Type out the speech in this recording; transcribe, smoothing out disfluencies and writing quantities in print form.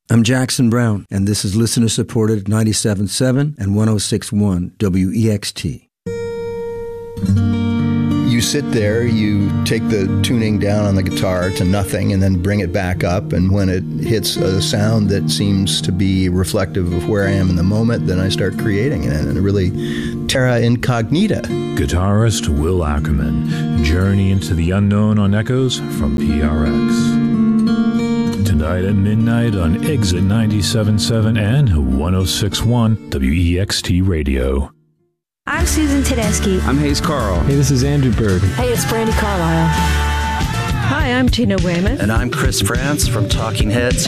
I'm Jackson Brown, and this is listener-supported 97.7 and 106.1 WEXT. You sit there, you take the tuning down on the guitar to nothing and then bring it back up, and when it hits a sound that seems to be reflective of where I am in the moment, then I start creating it, and really terra incognita. Guitarist Will Ackerman, journey into the unknown on Echoes from PRX. Tonight at midnight on Exit 97.7 and 106.1 WEXT Radio. I'm Susan Tedeschi. I'm Hayes Carl. Hey, this is Andrew Bird. Hey, it's Brandy Carlisle. Hi, I'm Tina Weymouth. And I'm Chris France from Talking Heads.